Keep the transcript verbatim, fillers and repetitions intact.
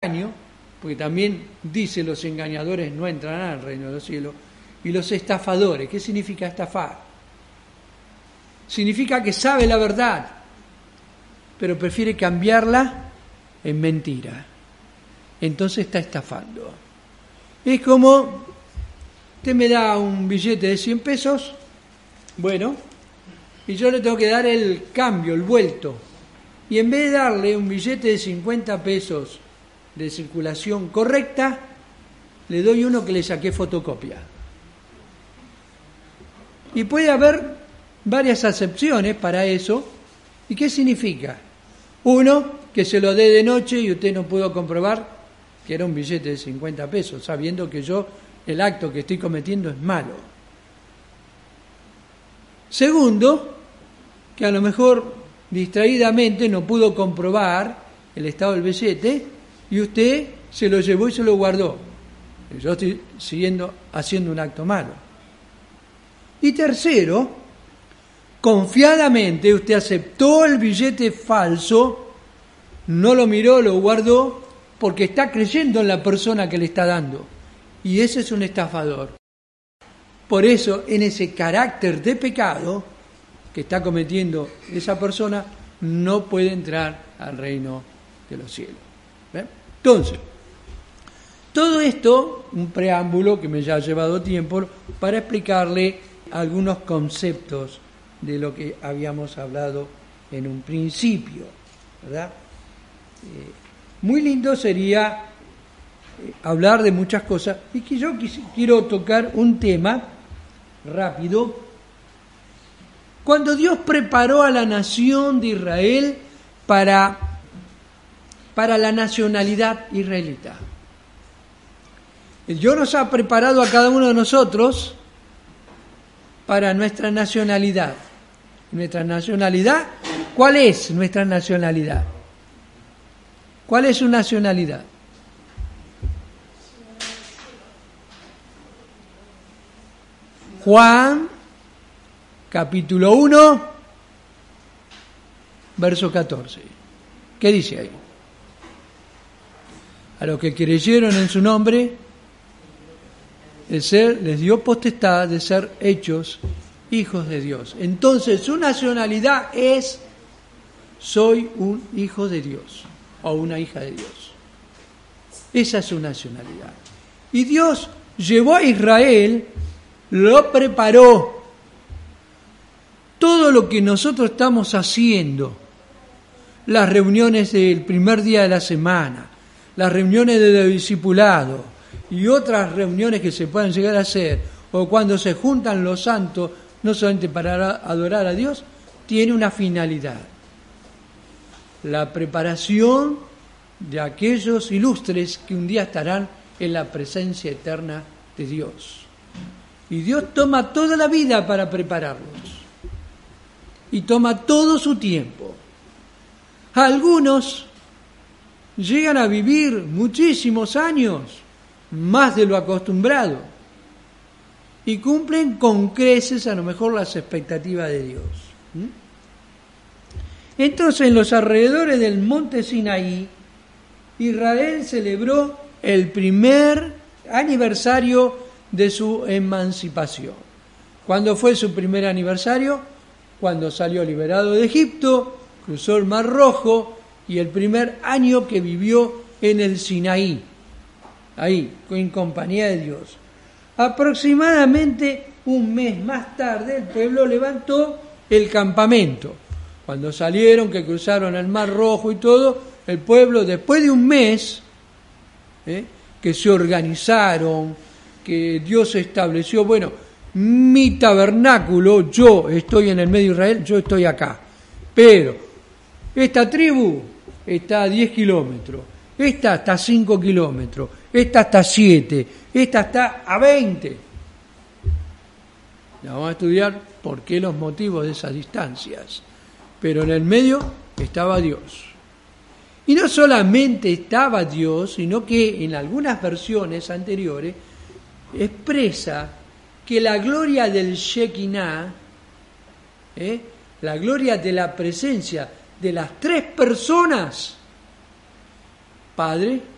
engaño, porque también dice los engañadores no entrarán al reino de los cielos, y los estafadores. ¿Qué significa estafar? Significa que sabe la verdad, pero prefiere cambiarla en mentira. Entonces está estafando. Es como, usted me da un billete de cien pesos, bueno, y yo le tengo que dar el cambio, el vuelto. Y en vez de darle un billete de cincuenta pesos de circulación correcta, le doy uno que le saqué fotocopia. Y puede haber varias acepciones para eso. ¿Y qué significa? Uno, que se lo dé de noche y usted no pudo comprobar que era un billete de cincuenta pesos, sabiendo que yo, el acto que estoy cometiendo es malo. Segundo, que a lo mejor distraídamente no pudo comprobar el estado del billete y usted se lo llevó y se lo guardó. Yo estoy siguiendo haciendo un acto malo. Y tercero, confiadamente usted aceptó el billete falso, no lo miró, lo guardó, porque está creyendo en la persona que le está dando. Y ese es un estafador. Por eso, en ese carácter de pecado que está cometiendo esa persona, no puede entrar al reino de los cielos. ¿Ven? Entonces, todo esto, un preámbulo que me ya ha llevado tiempo, para explicarle algunos conceptos de lo que habíamos hablado en un principio, ¿verdad? Eh, muy lindo sería eh, hablar de muchas cosas, y que yo quis- quiero tocar un tema rápido. Cuando Dios preparó a la nación de Israel para, para la nacionalidad israelita, Dios nos ha preparado a cada uno de nosotros para nuestra nacionalidad. Nuestra nacionalidad, ¿cuál es nuestra nacionalidad? ¿Cuál es su nacionalidad? Juan, capítulo uno, verso catorce. ¿Qué dice ahí? A los que creyeron en su nombre, el ser les dio potestad de ser hechos hijos de Dios. Entonces su nacionalidad es: soy un hijo de Dios o una hija de Dios. Esa es su nacionalidad. Y Dios llevó a Israel, lo preparó. Todo lo que nosotros estamos haciendo, las reuniones del primer día de la semana, las reuniones de discipulado y otras reuniones que se puedan llegar a hacer, o cuando se juntan los santos, no solamente para adorar a Dios, tiene una finalidad: la preparación de aquellos ilustres que un día estarán en la presencia eterna de Dios. Y Dios toma toda la vida para prepararlos, y toma todo su tiempo. Algunos llegan a vivir muchísimos años, más de lo acostumbrado, y cumplen con creces a lo mejor las expectativas de Dios. ¿Mm? Entonces, en los alrededores del monte Sinaí, Israel celebró el primer aniversario de su emancipación. ¿Cuándo fue su primer aniversario? Cuando salió liberado de Egipto, cruzó el Mar Rojo, y el primer año que vivió en el Sinaí, ahí, en compañía de Dios. Aproximadamente un mes más tarde, el pueblo levantó el campamento. Cuando salieron, que cruzaron el Mar Rojo y todo, el pueblo, después de un mes, ¿eh? que se organizaron, que Dios estableció, bueno, mi tabernáculo, yo estoy en el medio de Israel, yo estoy acá, pero esta tribu está a diez kilómetros, esta está a cinco kilómetros, esta está a siete, esta está a veinte. Ya vamos a estudiar por qué, los motivos de esas distancias. Pero en el medio estaba Dios. Y no solamente estaba Dios, sino que en algunas versiones anteriores expresa que la gloria del Shekinah, ¿eh? la gloria de la presencia de las tres personas, Padre,